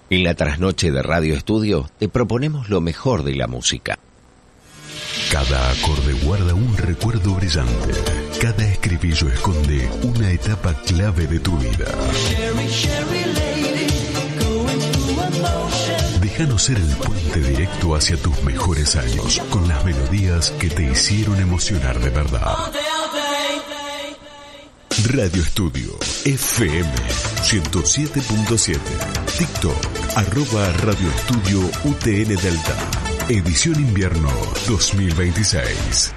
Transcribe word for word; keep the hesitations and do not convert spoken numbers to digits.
En la trasnoche de Radio Estudio te proponemos lo mejor de la música. Cada acorde guarda un recuerdo brillante. Cada estribillo esconde una etapa clave de tu vida. Déjanos ser el puente directo hacia tus mejores años, con las melodías que te hicieron emocionar de verdad. Radio Estudio F M ciento siete punto siete. TikTok, arroba Radio Estudio U T N Delta. Edición invierno dos mil veintiséis.